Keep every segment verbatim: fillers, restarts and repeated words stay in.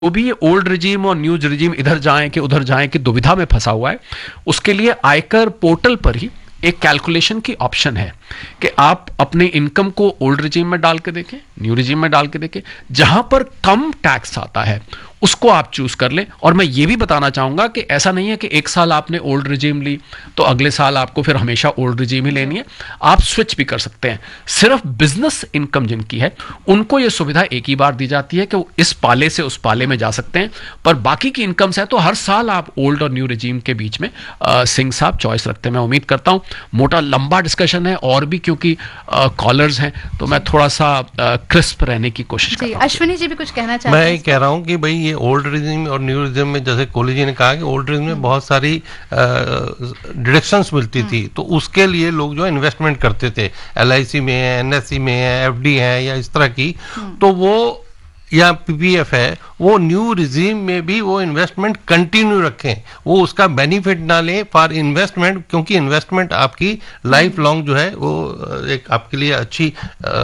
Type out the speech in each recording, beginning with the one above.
वो भी ये ओल्ड रिजीम और न्यू रिजीम इधर जाएं कि उधर जाएं कि दुविधा में फंसा हुआ है, उसके लिए आयकर पोर्टल पर ही एक कैलकुलेशन की ऑप्शन है कि आप अपने इनकम को ओल्ड रिजीम में डाल के देखें, न्यू रिजीम में डाल के देखें, जहां पर कम टैक्स आता है उसको आप चूज कर लें। और मैं ये भी बताना चाहूंगा कि ऐसा नहीं है कि एक साल आपने ओल्ड रिजीम ली तो अगले साल आपको फिर हमेशा ओल्ड रिजीम ही लेनी है, आप स्विच भी कर सकते हैं। सिर्फ बिजनेस इनकम जिनकी है उनको ये सुविधा एक ही बार दी जाती है कि वो इस पाले से उस पाले में जा सकते हैं, पर बाकी की इनकम से तो हर साल आप ओल्ड और न्यू रिजीम के बीच में आ, सिंह साहब चॉइस रखते हैं। मैं उम्मीद करता हूं मोटा लंबा डिस्कशन है और भी क्योंकि कॉलर्स हैं तो मैं थोड़ा सा क्रिस्प रहने की कोशिश कर रहा हूं। अश्विनी जी भी कुछ कहना चाहते हैं? मैं कह रहा हूं कि भाई ओल्ड रिजिम और न्यू रिजिम में, जैसे कोहली जी ने कहा कि ओल्ड रिजिम में बहुत सारी डिडक्शंस मिलती थी, तो उसके लिए लोग जो इन्वेस्टमेंट करते थे, एल आई सी में है, एन एस सी में है, एफ डी है या इस तरह की, तो वो या पी पी एफ है, वो न्यू रिजीम में भी वो इन्वेस्टमेंट कंटिन्यू रखें, वो उसका बेनिफिट ना लें फॉर इन्वेस्टमेंट, क्योंकि इन्वेस्टमेंट आपकी लाइफ लॉन्ग जो है वो एक आपके लिए अच्छी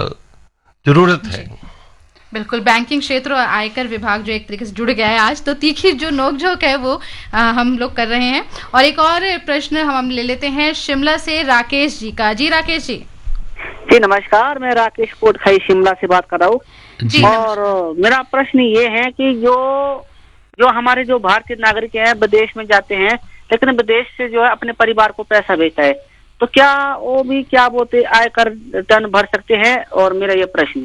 जरूरत है। बिल्कुल, बैंकिंग क्षेत्र और आयकर विभाग जो एक तरीके से जुड़ गया है आज, तो तीखी जो नोकझोंक है वो आ, हम लोग कर रहे हैं। और एक और प्रश्न हम ले लेते हैं शिमला से राकेश जी का। जी राकेश जी। जी नमस्कार, मैं राकेश कोटखाई शिमला से बात कर रहा हूँ। और मेरा प्रश्न ये है कि जो जो हमारे जो भारतीय नागरिक हैं विदेश में जाते हैं, लेकिन विदेश से जो है अपने परिवार को पैसा भेजता है, तो क्या वो भी क्या बोलते आयकर रिटर्न भर सकते हैं? और मेरा ये प्रश्न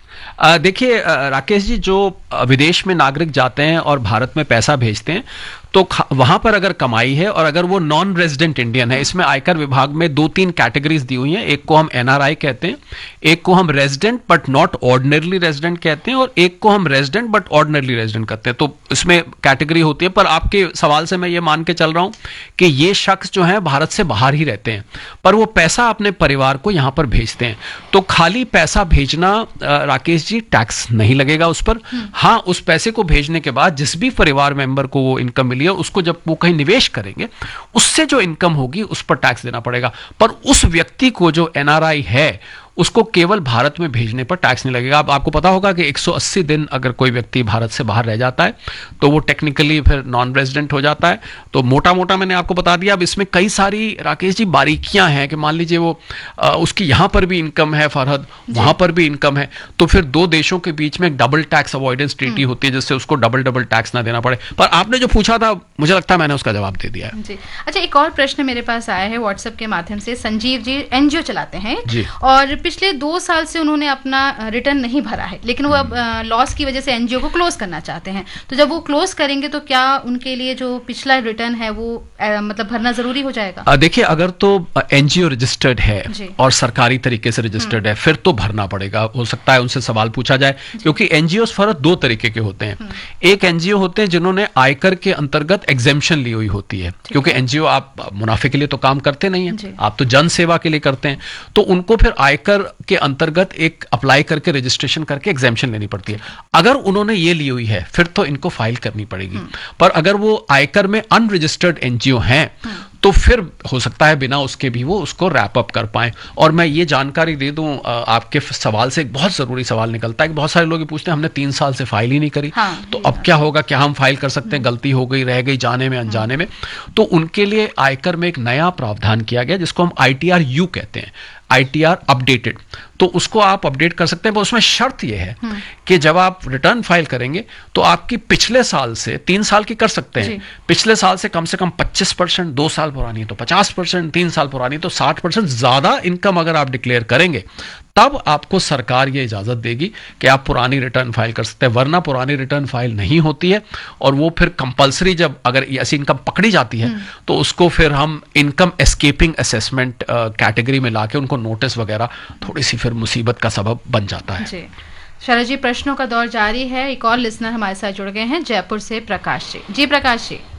है। देखिए राकेश जी, जो विदेश में नागरिक जाते हैं और भारत में पैसा भेजते हैं तो वहां पर अगर कमाई है और अगर वो नॉन रेजिडेंट इंडियन है, इसमें आयकर विभाग में दो तीन कैटेगरीज दी हुई हैं। एक को हम एन आर आई कहते हैं, एक को हम resident but not ordinarily resident कहते हैं, और एक को हम रेजिडेंट बट ऑर्डिनरली रेजिडेंट कहते हैं। तो इसमें कैटेगरी होती है, पर आपके सवाल से मैं ये मान के चल रहा हूं कि ये शख्स जो है भारत से बाहर ही रहते हैं पर वो पैसा अपने परिवार को यहां पर भेजते हैं। तो खाली पैसा भेजना राकेश जी टैक्स नहीं लगेगा उस पर। हाँ, उस पैसे को भेजने के बाद जिस भी परिवार मेंबर को वो इनकम मिली है उसको जब वो कहीं निवेश करेंगे उससे जो इनकम होगी उस पर टैक्स देना पड़ेगा। पर उस व्यक्ति को जो एन आर आई है उसको केवल भारत में भेजने पर टैक्स नहीं लगेगा। अब आपको पता होगा कि एक सौ अस्सी दिन अगर कोई व्यक्ति भारत से बाहर रह जाता है तो वो टेक्निकली फिर नॉन रेजिडेंट हो जाता है। तो मोटा मोटा मैंने आपको बता दिया। अब इसमें कई सारी राकेश जी बारीकियां हैं कि मान लीजिए वो आ, उसकी यहां पर भी इनकम है फरहद, वहां पर भी इनकम है, तो फिर दो देशों के बीच में एक डबल टैक्स अवॉइडेंस ट्रीटी होती है जिससे उसको डबल डबल टैक्स ना देना पड़े। पर आपने जो पूछा था मुझे लगता है मैंने उसका जवाब दे दिया है। जी। अच्छा, एक और प्रश्न मेरे पास आया है व्हाट्सएप के माध्यम से। संजीव जी एनजीओ चलाते हैं और पिछले दो साल से उन्होंने अपना रिटर्न नहीं भरा है, लेकिन वो अब लॉस की वजह से एनजीओ को क्लोज करना चाहते हैं। तो जब वो क्लोज करेंगे तो क्या उनके लिए जो पिछला रिटर्न है वो आ, मतलब भरना जरूरी हो जाएगा? देखिए, अगर तो एनजीओ रजिस्टर्ड है और सरकारी तरीके से रजिस्टर्ड है फिर तो भरना पड़ेगा। हो सकता है उनसे सवाल पूछा जाए, क्योंकि एनजीओ फर्क दो तरीके के होते हैं। एक एनजीओ होते हैं जिन्होंने आयकर के अंतर्गत एग्जेम्पशन ली हुई होती है, क्योंकि एनजीओ आप मुनाफे के लिए तो काम करते नहीं है, आप तो जन सेवा के लिए करते हैं। तो उनको फिर आयकर के अंतर्गत एक अप्लाई करके रजिस्ट्रेशन करके एग्जेम्पशन लेनी पड़ती है। अगर उन्होंने ये ली हुई है फिर तो इनको फाइल करनी पड़ेगी। पर अगर वो आयकर में अनरजिस्टर्ड एनजीओ हैं तो फिर हो सकता है बिना उसके भी वो उसको रैप अप कर पाए। और मैं ये जानकारी दे दूं, आपके सवाल से एक बहुत जरूरी सवाल निकलता है कि बहुत सारे लोग पूछते हैं हमने तीन साल से फाइल ही नहीं करी, हाँ, तो अब क्या होगा, क्या हम फाइल कर सकते हैं, गलती हो गई, रह गई जाने में अनजाने में। तो उनके लिए आयकर में एक नया प्रावधान किया गया जिसको हम आई टी आर यू कहते हैं, आई टी आर अपडेटेड। तो उसको आप अपडेट कर सकते हैं, पर उसमें शर्त यह है कि जब आप रिटर्न फाइल करेंगे तो आपकी पिछले साल से, तीन साल की कर सकते हैं, पिछले साल से कम से कम पच्चीस परसेंट, दो साल पुरानी है तो पचास परसेंट, तीन साल पुरानी तो साठ परसेंट ज्यादा इनकम अगर आप डिक्लेयर करेंगे तब आपको सरकार ये इजाजत देगी कि आप पुरानी रिटर्न फाइल कर सकते हैं। वरना पुरानी रिटर्न फाइल नहीं होती है और वो फिर कंपलसरी, जब अगर ऐसी इनकम पकड़ी जाती है तो उसको फिर हम इनकम एस्केपिंग असेसमेंट कैटेगरी में लाके उनको नोटिस वगैरह, थोड़ी सी फिर मुसीबत का सबब बन जाता है। जी शरद जी, प्रश्नों का दौर जारी है। एक और लिसनर हमारे साथ जुड़ गए हैं जयपुर से, प्रकाश जी। जी प्रकाश जी।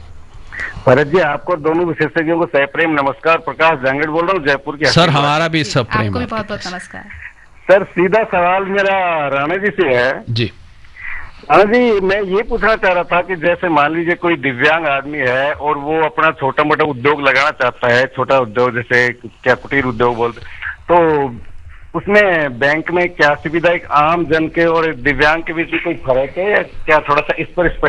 भरत जी, आपको दोनों विशेषज्ञों को सप्रेम नमस्कार। प्रकाश जांगड़ बोल रहा हूँ जयपुर की। सर हमारा भी सप्रेम, आपको भी बहुत बहुत नमस्कार। सर सीधा सवाल मेरा राणा जी से है। जी राणा जी, मैं ये पूछना चाह रहा था कि जैसे मान लीजिए कोई दिव्यांग आदमी है और वो अपना छोटा मोटा उद्योग लगाना चाहता है, छोटा उद्योग जैसे क्या कुटीर उद्योग बोलते, तो उसमें बैंक में क्या सुविधा एक आम जन के और दिव्यांग के बीच में कोई फर्क है या क्या, थोड़ा सा इस पर